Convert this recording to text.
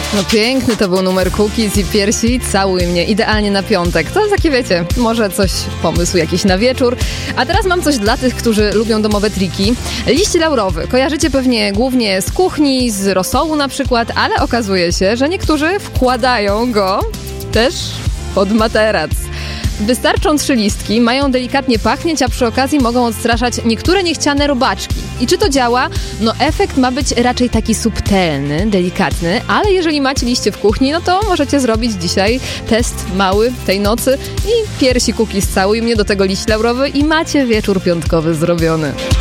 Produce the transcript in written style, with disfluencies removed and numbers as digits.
No piękny to był numer Cookies i Piersi, Całuj mnie, idealnie na piątek. To takie wiecie, może coś, pomysł jakiś na wieczór. A teraz mam coś dla tych, którzy lubią domowe triki. Liść laurowy kojarzycie pewnie głównie z kuchni, z rosołu na przykład, ale okazuje się, że niektórzy wkładają go też pod materac. Wystarczą 3 listki, mają delikatnie pachnieć, a przy okazji mogą odstraszać niektóre niechciane robaczki. I czy to działa? No efekt ma być raczej taki subtelny, delikatny, ale jeżeli macie liście w kuchni, no to możecie zrobić dzisiaj test mały tej nocy i Piersi Cookies Całuj mnie, do tego liść laurowy i macie wieczór piątkowy zrobiony.